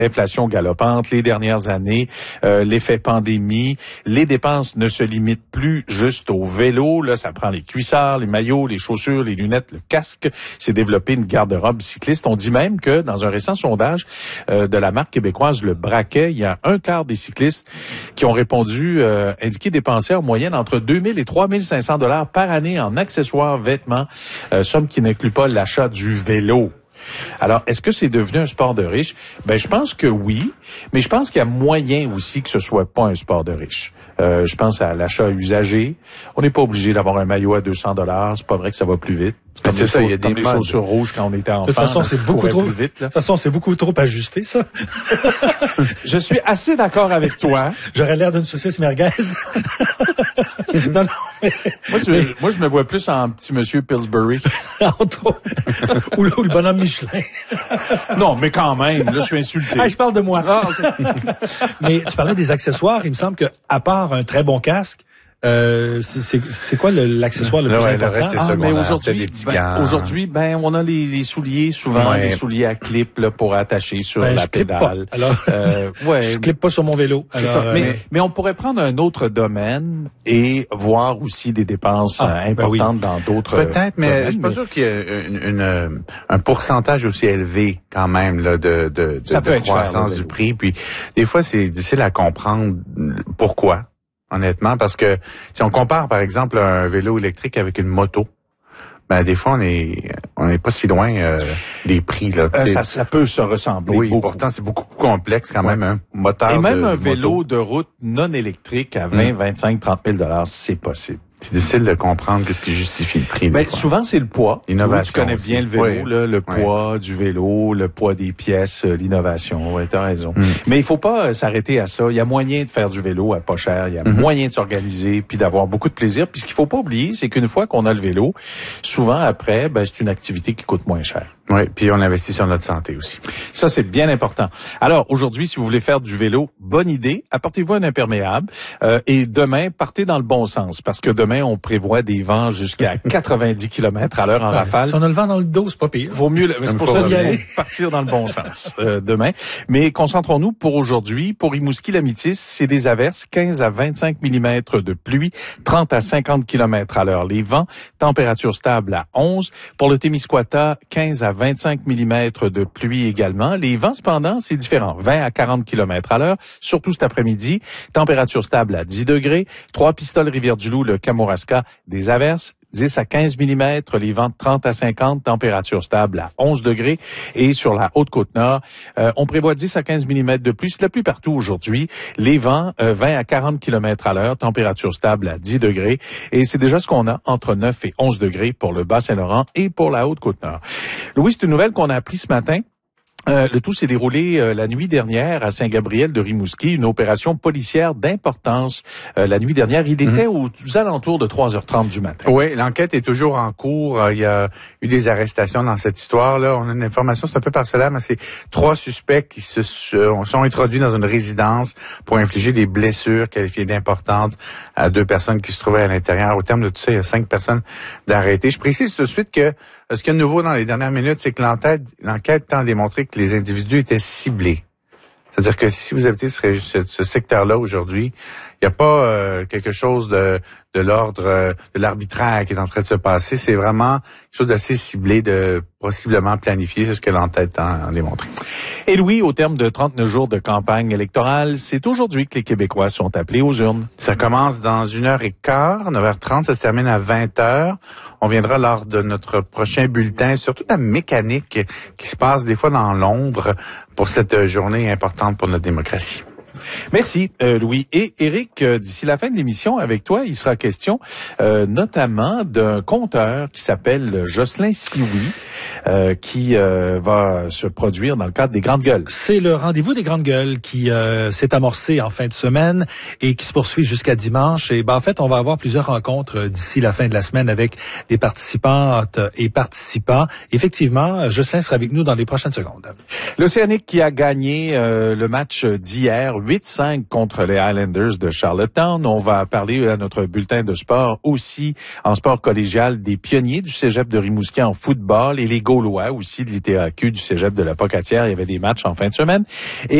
Inflation galopante, les dernières années, l'effet pandémie, les dépenses ne se limitent plus juste au vélo. Là, ça prend les cuissards, les maillots, les chaussures, les lunettes, le casque. C'est développé une garde-robe cycliste. On dit même que dans un récent sondage de la marque québécoise Le Braquet, il y a un quart des cyclistes qui ont répondu indiquer dépenser en moyenne entre 2000 et 3500 $ par année en accessoires, vêtements, somme qui n'inclut pas l'achat du vélo. Alors, est-ce que c'est devenu un sport de riche? Ben, je pense que oui, mais je pense qu'il y a moyen aussi que ce soit pas un sport de riche. Je pense à l'achat usagé. On n'est pas obligé d'avoir un maillot à 200 $. C'est pas vrai que ça va plus vite. C'est ça, il y a des chaussures rouges quand on était enfant. De toute façon, c'est beaucoup trop vite. De toute façon, c'est beaucoup trop ajusté, ça. Je suis assez d'accord avec toi. J'aurais l'air d'une saucisse merguez. Non, mais... Moi, je me vois plus en petit monsieur Pillsbury. Entre autres. ou le bonhomme Michelin. Non, mais quand même, là, je suis insulté. Ah, je parle de moi. Ah, okay. Mais tu parlais des accessoires. Il me semble que, à part un très bon casque, c'est quoi l'accessoire le plus important? Mais aujourd'hui, on a les souliers, souvent, les souliers à clip, là, pour attacher sur la pédale. Alors, je clippe pas sur mon vélo. C'est ça. Mais on pourrait prendre un autre domaine et voir aussi des dépenses importantes dans d'autres. Peut-être, mais je suis pas sûr qu'il y a un pourcentage aussi élevé, quand même, là, de croissance du prix. Puis, des fois, c'est difficile à comprendre pourquoi. Honnêtement, parce que si on compare, par exemple, un vélo électrique avec une moto, ben des fois, on est pas si loin des prix. Là. Ça peut se ressembler. Oui, pourtant, c'est beaucoup plus complexe quand même, un moteur. Et même un moto. vélo de route non électrique à 20, 25, 30 000 $, c'est possible. C'est difficile de comprendre qu'est-ce qui justifie le prix. Ben, souvent, c'est le poids. L'innovation. Tu connais bien le vélo, là, le poids du vélo, le poids des pièces, l'innovation. Ouais, t'as raison. Mais il faut pas s'arrêter à ça. Il y a moyen de faire du vélo à pas cher. Il y a moyen de s'organiser puis d'avoir beaucoup de plaisir. Puis ce qu'il faut pas oublier, c'est qu'une fois qu'on a le vélo, souvent après, c'est une activité qui coûte moins cher. Oui, puis on investit sur notre santé aussi. Ça, c'est bien important. Alors, aujourd'hui, si vous voulez faire du vélo, bonne idée, apportez-vous un imperméable et demain, partez dans le bon sens parce que demain, on prévoit des vents jusqu'à 90 km/h en rafale. Si on a le vent dans le dos, c'est pas pire. Vaut mieux, c'est pour ça qu'il faut partir dans le bon sens demain. Mais concentrons-nous pour aujourd'hui. Pour Rimouski-Lamitis, c'est des averses, 15 à 25 mm de pluie, 30 à 50 km/h. Les vents, température stable à 11. Pour le Témiscouata, 15 à 25 mm de pluie également. Les vents, cependant, c'est différent. 20 à 40 km/h, surtout cet après-midi. Température stable à 10 degrés. Trois-Pistoles, Rivière-du-Loup, le Kamouraska, des averses. 10 à 15 mm, les vents de 30 à 50, température stable à 11 degrés. Et sur la Haute-Côte-Nord, on prévoit 10 à 15 mm de pluie. C'est la pluie partout aujourd'hui. Les vents, 20 à 40 km/h, température stable à 10 degrés. Et c'est déjà ce qu'on a entre 9 et 11 degrés pour le Bas-Saint-Laurent et pour la Haute-Côte-Nord. Louis, c'est une nouvelle qu'on a appris ce matin. Le tout s'est déroulé la nuit dernière à Saint-Gabriel de Rimouski, une opération policière d'importance. La nuit dernière, il était aux alentours de 3h30 du matin. Oui, l'enquête est toujours en cours. Il y a eu des arrestations dans cette histoire-là. On a une information, c'est un peu parcellaire, mais c'est 3 suspects qui se sont introduits dans une résidence pour infliger des blessures qualifiées d'importantes à 2 personnes qui se trouvaient à l'intérieur. Au terme de tout ça, il y a 5 personnes d'arrêtées. Je précise tout de suite que ce qu'il y a de nouveau dans les dernières minutes, c'est que l'enquête tend à démontrer que les individus étaient ciblés. C'est-à-dire que si vous habitez ce secteur-là aujourd'hui, il n'y a pas quelque chose de l'ordre de l'arbitraire qui est en train de se passer. C'est vraiment quelque chose d'assez ciblé, de possiblement planifié. C'est ce que l'enquête tend à démontrer. Et Louis, au terme de 39 jours de campagne électorale, c'est aujourd'hui que les Québécois sont appelés aux urnes. Ça commence dans 1h15, 9h30, ça se termine à 20h. On viendra lors de notre prochain bulletin sur toute la mécanique qui se passe des fois dans l'ombre pour cette journée importante pour notre démocratie. Merci, Louis. Et Éric, d'ici la fin de l'émission, avec toi, il sera question notamment d'un conteur qui s'appelle Jocelyn Sioui, qui va se produire dans le cadre des Grandes Gueules. C'est le rendez-vous des Grandes Gueules qui s'est amorcé en fin de semaine et qui se poursuit jusqu'à dimanche. Et en fait, on va avoir plusieurs rencontres d'ici la fin de la semaine avec des participantes et participants. Effectivement, Jocelyn sera avec nous dans les prochaines secondes. L'Océanique qui a gagné le match d'hier, 8-5 contre les Highlanders de Charlottetown. On va parler à notre bulletin de sport aussi en sport collégial des pionniers du cégep de Rimouski en football et les Gaulois aussi de l'ITAQ du cégep de la Pocatière. Il y avait des matchs en fin de semaine. Et